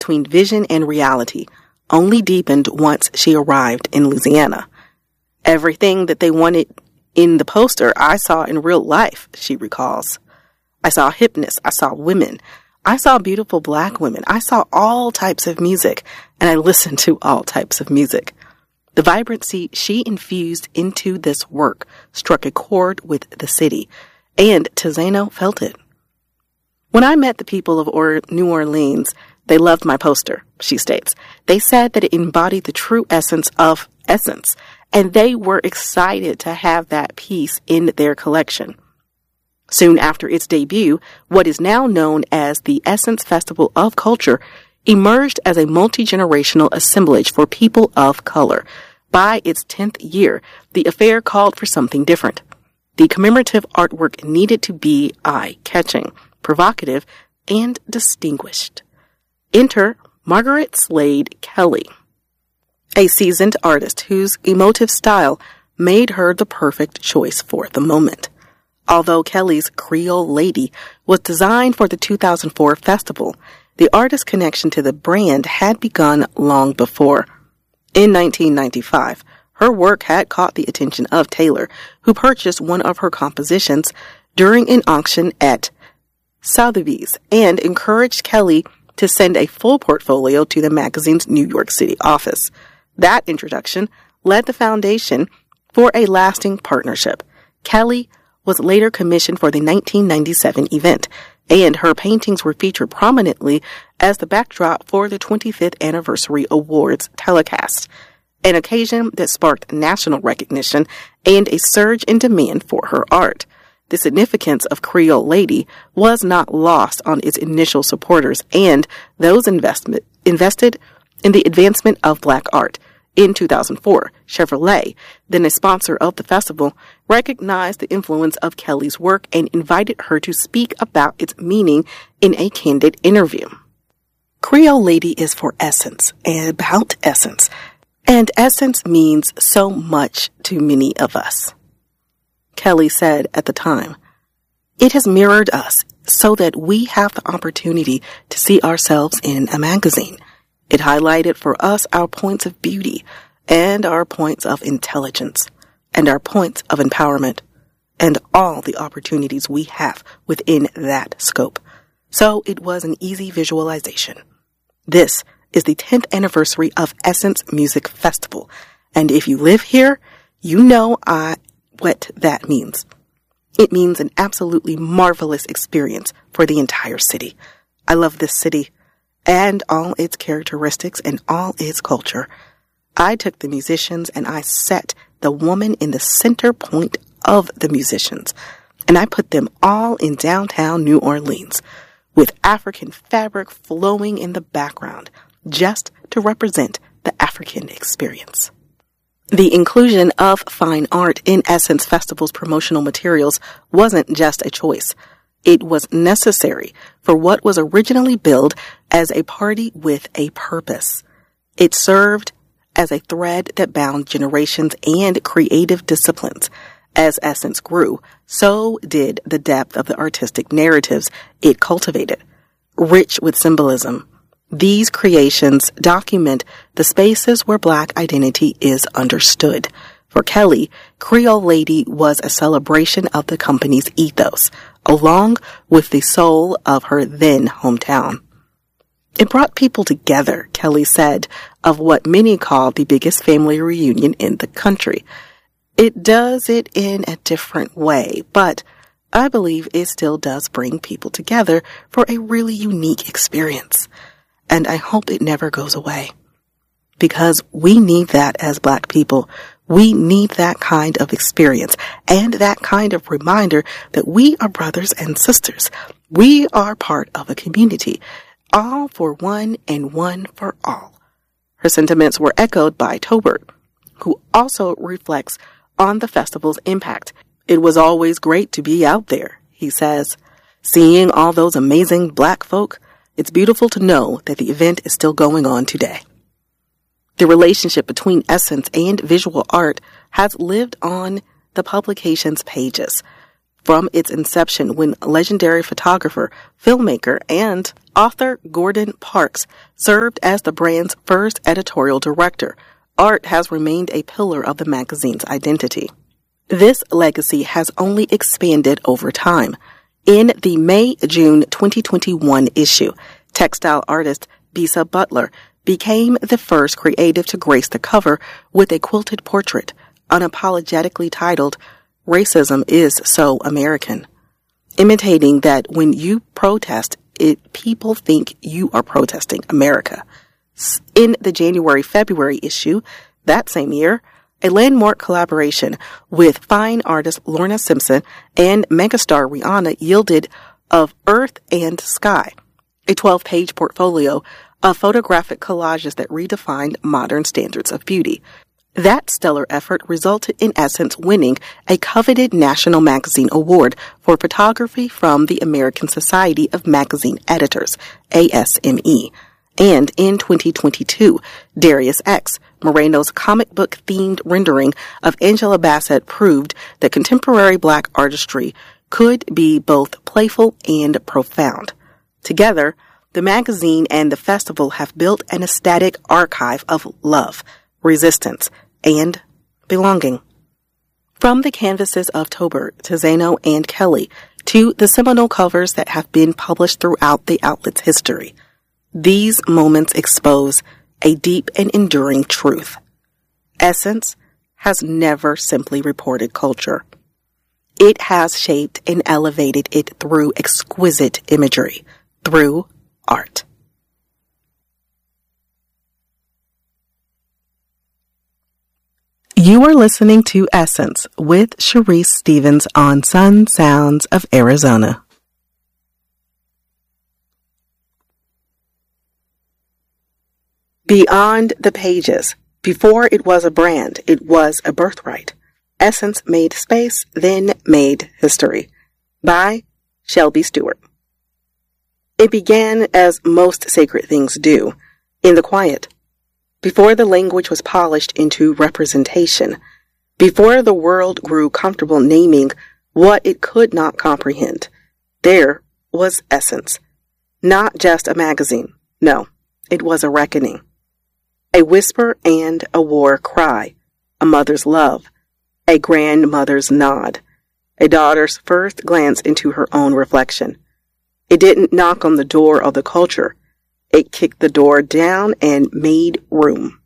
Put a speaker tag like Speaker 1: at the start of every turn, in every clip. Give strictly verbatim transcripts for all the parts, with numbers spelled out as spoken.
Speaker 1: between vision and reality only deepened once she arrived in Louisiana. Everything that they wanted in the poster I saw in real life, she recalls. I saw hipness. I saw women. I saw beautiful black women. I saw all types of music, and I listened to all types of music. The vibrancy she infused into this work struck a chord with the city, and Tizano felt it. When I met the people of or- New Orleans, they loved my poster, she states. They said that it embodied the true essence of Essence, and they were excited to have that piece in their collection. Soon after its debut, what is now known as the Essence Festival of Culture emerged as a multi-generational assemblage for people of color. By its tenth year, the affair called for something different. The commemorative artwork needed to be eye-catching, provocative, and distinguished. Enter Margaret Slade Kelly, a seasoned artist whose emotive style made her the perfect choice for the moment. Although Kelly's Creole Lady was designed for the two thousand four festival, the artist's connection to the brand had begun long before. In nineteen ninety-five, her work had caught the attention of Taylor, who purchased one of her compositions during an auction at Sotheby's and encouraged Kelly to send a full portfolio to the magazine's New York City office. That introduction led the foundation for a lasting partnership. Kelly was later commissioned for the nineteen ninety-seven event, and her paintings were featured prominently as the backdrop for the twenty-fifth Anniversary Awards telecast, an occasion that sparked national recognition and a surge in demand for her art. The significance of Creole Lady was not lost on its initial supporters and those investment, invested in the advancement of black art. In two thousand four, Chevrolet, then a sponsor of the festival, recognized the influence of Kelly's work and invited her to speak about its meaning in a candid interview. Creole Lady is for essence and about essence, and essence means so much to many of us. Kelly said at the time, "It has mirrored us so that we have the opportunity to see ourselves in a magazine. It highlighted for us our points of beauty and our points of intelligence and our points of empowerment and all the opportunities we have within that scope. So it was an easy visualization. This is the tenth anniversary of Essence Music Festival, and if you live here, you know I, what that means. It means an absolutely marvelous experience for the entire city. I love this city and all its characteristics and all its culture. I took the musicians and I set the woman in the center point of the musicians, and I put them all in downtown New Orleans, with African fabric flowing in the background, just to represent the African experience." The inclusion of fine art in Essence Festival's promotional materials wasn't just a choice. It was necessary for what was originally billed as a party with a purpose. It served as a thread that bound generations and creative disciplines. As Essence grew, so did the depth of the artistic narratives it cultivated. Rich with symbolism, these creations document the spaces where Black identity is understood. For Kelly, Creole Lady was a celebration of the company's ethos, along with the soul of her then hometown. It brought people together, Kelly said, of what many call the biggest family reunion in the country. It does it in a different way, but I believe it still does bring people together for a really unique experience. And I hope it never goes away. Because we need that as Black people. We need that kind of experience and that kind of reminder that we are brothers and sisters. We are part of a community, all for one and one for all. Her sentiments were echoed by Tobert, who also reflects on the festival's impact. "It was always great to be out there," he says. "Seeing all those amazing Black folk, it's beautiful to know that the event is still going on today." The relationship between essence and visual art has lived on the publication's pages. from its inception when legendary photographer, filmmaker, and author Gordon Parks served as the brand's first editorial director. Art has remained a pillar of the magazine's identity. This legacy has only expanded over time. In the May-June twenty twenty-one issue, textile artist Bisa Butler became the first creative to grace the cover with a quilted portrait, unapologetically titled, "Racism is So American," imitating that when you protest it, people think you are protesting America. In the January-February issue that same year, a landmark collaboration with fine artist Lorna Simpson and megastar Rihanna yielded Of Earth and Sky, a twelve-page portfolio of photographic collages that redefined modern standards of beauty. That stellar effort resulted in Essence winning a coveted National Magazine Award for photography from the American Society of Magazine Editors, A S M E. And in twenty twenty-two, Darius X, Moreno's comic book-themed rendering of Angela Bassett proved that contemporary black artistry could be both playful and profound. Together, the magazine and the festival have built an aesthetic archive of love, resistance, and belonging. From the canvases of Tobert to Zano and Kelly to the seminal covers that have been published throughout the outlet's history, these moments expose a deep and enduring truth. Essence has never simply reported culture. It has shaped and elevated it through exquisite imagery, through art. You are listening to Essence with Sharice Stevens on Sun Sounds of Arizona. Beyond the pages, before it was a brand, it was a birthright. Essence made space, then made history. By Shelby Stewart. It began as most sacred things do, in the quiet. Before the language was polished into representation, before the world grew comfortable naming what it could not comprehend, there was Essence. Not just a magazine. No, it was a reckoning. A whisper and a war cry, a mother's love, a grandmother's nod, a daughter's first glance into her own reflection. It didn't knock on the door of the culture. It kicked the door down and made room.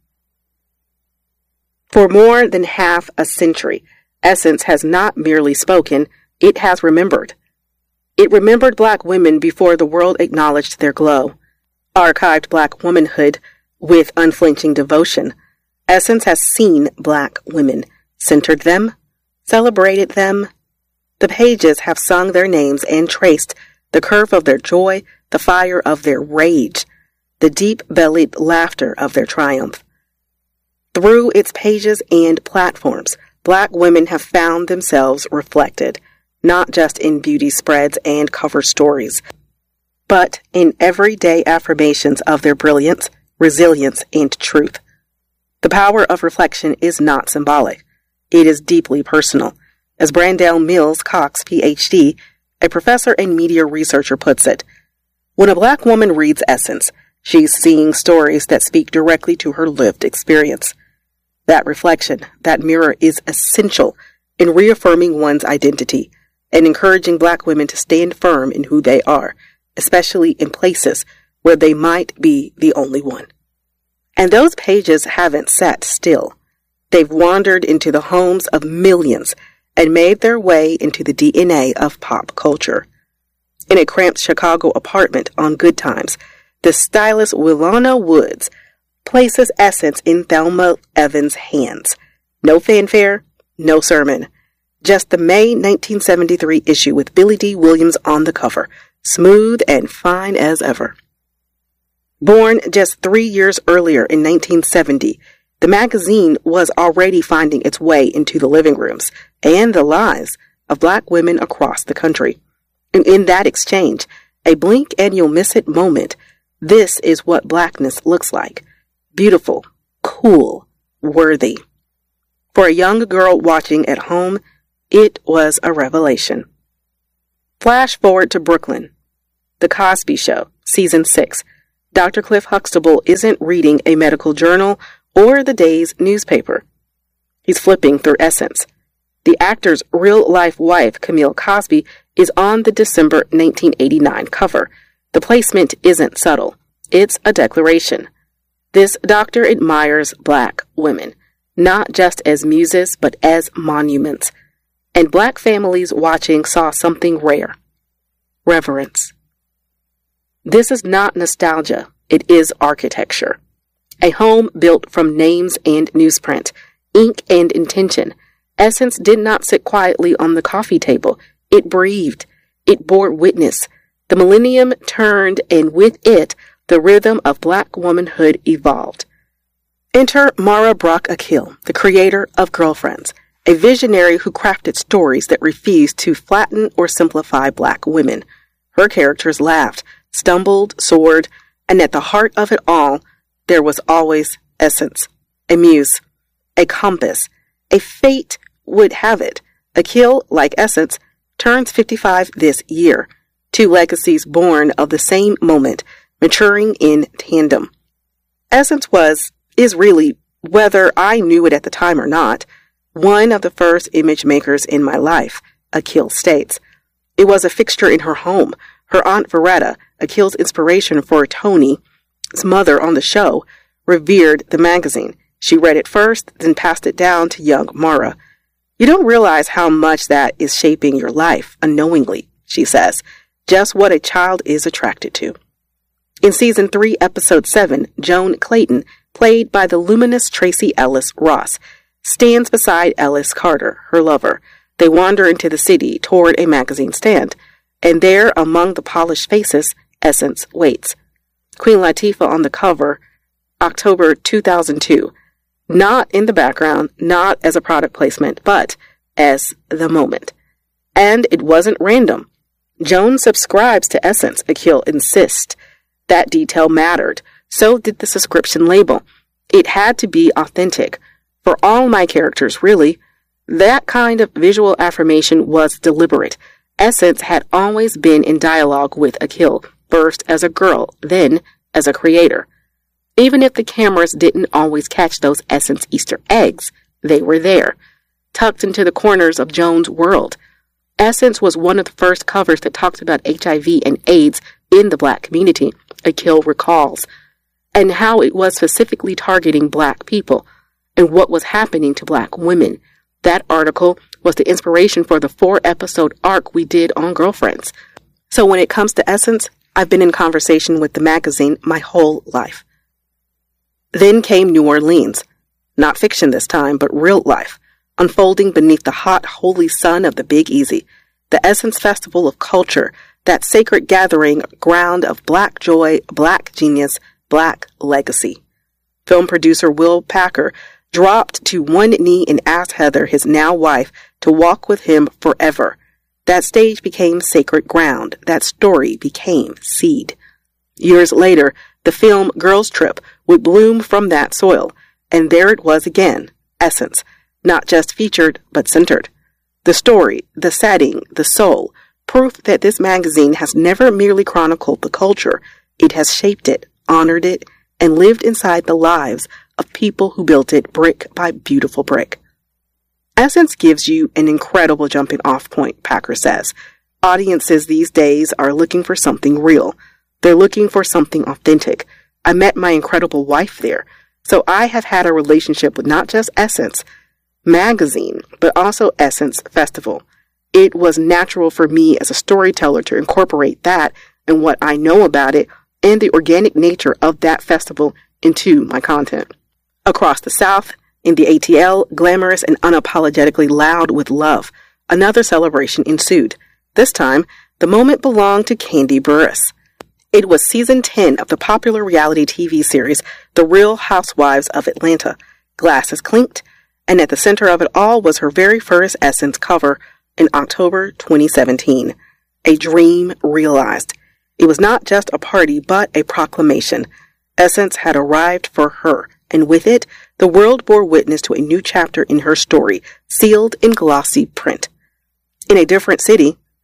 Speaker 1: For more than half a century, Essence has not merely spoken, it has remembered. It remembered black women before the world acknowledged their glow, archived black womanhood with unflinching devotion. Essence has seen black women, centered them, celebrated them. The pages have sung their names and traced the curve of their joy, the fire of their rage, the deep-bellied laughter of their triumph. Through its pages and platforms, black women have found themselves reflected, not just in beauty spreads and cover stories, but in everyday affirmations of their brilliance, resilience, and truth. The power of reflection is not symbolic. It is deeply personal. As Brandell Mills Cox, P H D, a professor and media researcher, puts it, when a black woman reads Essence, she's seeing stories that speak directly to her lived experience. That reflection, that mirror, is essential in reaffirming one's identity and encouraging black women to stand firm in who they are, especially in places where they might be the only one. And those pages haven't sat still. They've wandered into the homes of millions and made their way into the D N A of pop culture. In a cramped Chicago apartment on Good Times, the stylist Willana Woods places Essence in Thelma Evans' hands. No fanfare, no sermon. Just the May nineteen seventy-three issue with Billy D. Williams on the cover, smooth and fine as ever. Born just three years earlier in nineteen seventy, the magazine was already finding its way into the living rooms and the lives of black women across the country. And in that exchange, a blink and you'll miss it moment, this is what blackness looks like. Beautiful, cool, worthy. For a young girl watching at home, it was a revelation. Flash forward to Brooklyn. The Cosby Show, Season six. Doctor Cliff Huxtable isn't reading a medical journal or the day's newspaper. He's flipping through Essence. The actor's real-life wife, Camille Cosby, is on the December nineteen eighty-nine cover. The placement isn't subtle. It's a declaration. This doctor admires black women, not just as muses, but as monuments. And black families watching saw something rare. Reverence. This is not nostalgia. It is architecture. A home built from names and newsprint, ink and intention. Essence did not sit quietly on the coffee table. It breathed. It bore witness. The millennium turned, and with it, the rhythm of black womanhood evolved. Enter Mara Brock Akil, the creator of Girlfriends, a visionary who crafted stories that refused to flatten or simplify black women. Her characters laughed, stumbled, soared, and at the heart of it all, there was always Essence, a muse, a compass, a fate would have it. Akil, like Essence, turns fifty-five this year. Two legacies born of the same moment, maturing in tandem. Essence was, is really, whether I knew it at the time or not, one of the first image makers in my life, Akil states. It was a fixture in her home. Her aunt Veretta, Akil's inspiration for Tony's mother on the show, revered the magazine. She read it first, then passed it down to young Mara. You don't realize how much that is shaping your life unknowingly, she says, just what a child is attracted to. In Season three, Episode seven, Joan Clayton, played by the luminous Tracy Ellis Ross, stands beside Ellis Carter, her lover. They wander into the city toward a magazine stand, and there, among the polished faces, Essence waits. Queen Latifah on the cover, October two thousand two. Not in the background, not as a product placement, but as the moment. And it wasn't random. Joan subscribes to Essence, Akil insists. That detail mattered. So did the subscription label. It had to be authentic. For all my characters, really. That kind of visual affirmation was deliberate. Essence had always been in dialogue with Akil, first as a girl, then as a creator. Even if the cameras didn't always catch those Essence Easter eggs, they were there, tucked into the corners of Joan's world. Essence was one of the first covers that talked about H I V and AIDS in the black community, Akil recalls, and how it was specifically targeting black people and what was happening to black women. That article was the inspiration for the four-episode arc we did on Girlfriends. So when it comes to Essence, I've been in conversation with the magazine my whole life. Then came New Orleans. Not fiction this time, but real life, unfolding beneath the hot, holy sun of the Big Easy, the Essence Festival of Culture, that sacred gathering ground of black joy, black genius, black legacy. Film producer Will Packer dropped to one knee and asked Heather, his now wife, to walk with him forever. That stage became sacred ground. That story became seed. Years later, the film Girls Trip would bloom from that soil, and there it was again, Essence, not just featured, but centered. The story, the setting, the soul, proof that this magazine has never merely chronicled the culture. It has shaped it, honored it, and lived inside the lives of people who built it brick by beautiful brick. Essence gives you an incredible jumping off point, Packer says. Audiences these days are looking for something real. They're looking for something authentic. I met my incredible wife there, so I have had a relationship with not just Essence magazine, but also Essence Festival. It was natural for me as a storyteller to incorporate that and what I know about it and the organic nature of that festival into my content. Across the South, in the A T L, glamorous and unapologetically loud with love, another celebration ensued. This time, the moment belonged to Kandi Burruss. It was season ten of the popular reality T V series, The Real Housewives of Atlanta. Glasses clinked, and at the center of it all was her very first Essence cover in October twenty seventeen. A dream realized. It was not just a party, but a proclamation. Essence had arrived for her, and with it, the world bore witness to a new chapter in her story, sealed in glossy print. In a different city,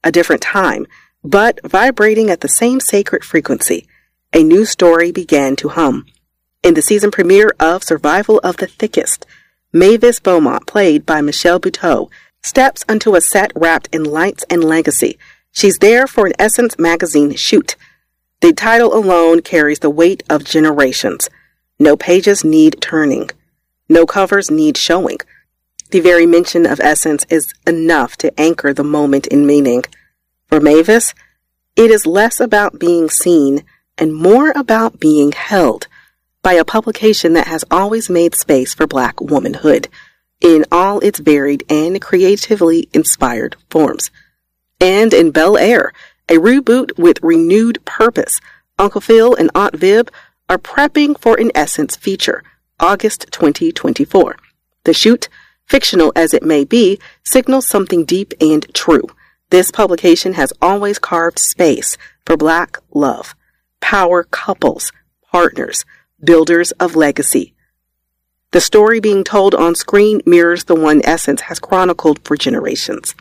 Speaker 1: a different time, but vibrating at the same sacred frequency. A new story began to hum. In the season premiere of Survival of the Thickest, Mavis Beaumont, played by Michelle Buteau, steps onto a set wrapped in lights and legacy. She's there for an Essence magazine shoot. The title alone carries the weight of generations. No pages need turning. No covers need showing. The very mention of Essence is enough to anchor the moment in meaning. For Mavis, it is less about being seen and more about being held by a publication that has always made space for Black womanhood in all its varied and creatively inspired forms. And in Bel Air, a reboot with renewed purpose, Uncle Phil and Aunt Viv are prepping for an Essence feature, August twenty twenty-four. The shoot, fictional as it may be, signals something deep and true. This publication has always carved space for Black love, power couples, partners, builders of legacy. The story being told on screen mirrors the one Essence has chronicled for generations.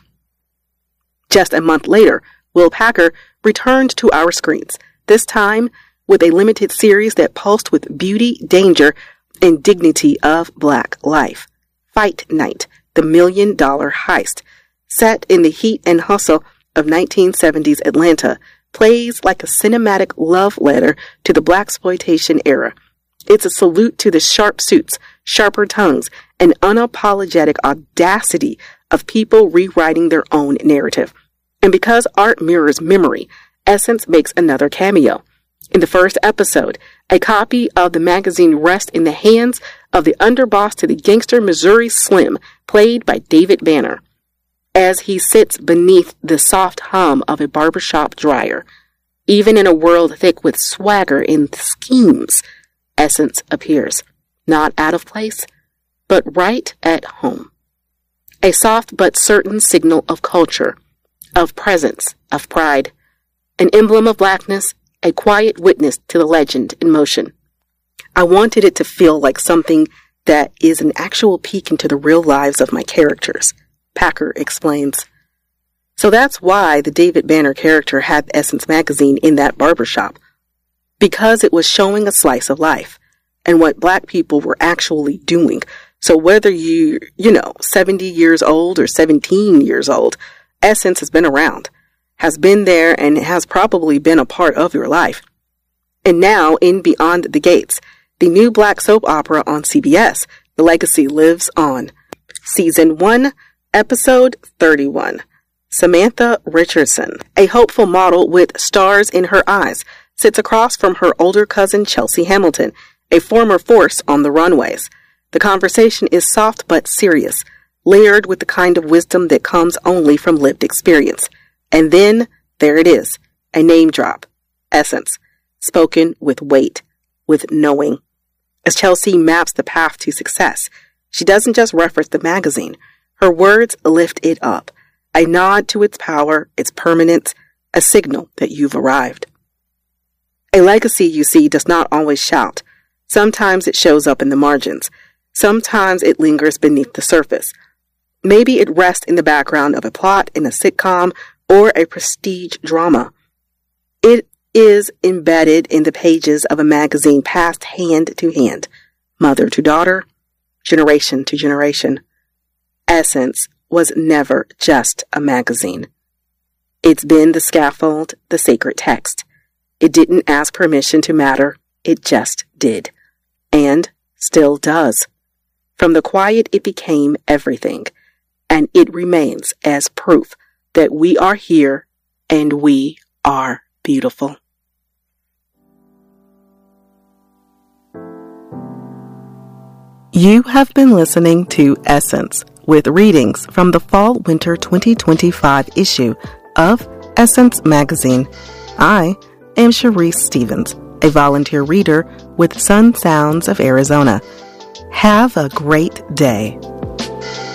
Speaker 1: Just a month later, Will Packer returned to our screens, this time with a limited series that pulsed with beauty, danger, and dignity of Black life. Fight Night, the Million Dollar Heist, set in the heat and hustle of nineteen seventies Atlanta, plays like a cinematic love letter to the blaxploitation era. It's a salute to the sharp suits, sharper tongues, and unapologetic audacity of people rewriting their own narrative. And because art mirrors memory, Essence makes another cameo. In the first episode, a copy of the magazine rests in the hands of the underboss to the gangster Missouri Slim, played by David Banner. As he sits beneath the soft hum of a barbershop dryer, even in a world thick with swagger and schemes, Essence appears, not out of place, but right at home. A soft but certain signal of culture, of presence, of pride, an emblem of Blackness, a quiet witness to the legend in motion. I wanted it to feel like something that is an actual peek into the real lives of my characters, Packer explains. So that's why the David Banner character had Essence magazine in that barbershop, because it was showing a slice of life and what Black people were actually doing. So whether you, you know, seventy years old or seventeen years old, Essence has been around, has been there, and has probably been a part of your life. And now, in Beyond the Gates, the new Black soap opera on C B S, the legacy lives on. Season one, Episode thirty-one. Samantha Richardson, a hopeful model with stars in her eyes, sits across from her older cousin Chelsea Hamilton, a former force on the runways. The conversation is soft but serious, layered with the kind of wisdom that comes only from lived experience. And then, there it is, a name drop, Essence, spoken with weight, with knowing. As Chelsea maps the path to success, she doesn't just reference the magazine. Her words lift it up, a nod to its power, its permanence, a signal that you've arrived. A legacy, you see, does not always shout. Sometimes it shows up in the margins. Sometimes it lingers beneath the surface. Maybe it rests in the background of a plot in a sitcom or a prestige drama. It is embedded in the pages of a magazine passed hand to hand, mother to daughter, generation to generation. Essence was never just a magazine. It's been the scaffold, the sacred text. It didn't ask permission to matter. It just did. And still does. From the quiet, it became everything. And it remains as proof that we are here and we are beautiful. You have been listening to Essence, with readings from the Fall-Winter twenty twenty-five issue of Essence Magazine. I am Sharice Stevens, a volunteer reader with Sun Sounds of Arizona. Have a great day.